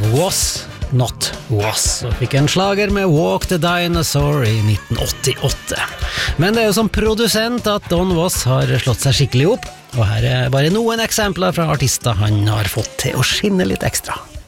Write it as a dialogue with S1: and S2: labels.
S1: Was Not Was, og fikk en slager med Walk the Dinosaur i 1988. Men det er jo som produsent at Don Was har slått seg skikkelig opp, og her er bare noen eksempler fra artister han har fått til å skinne litt ekstra.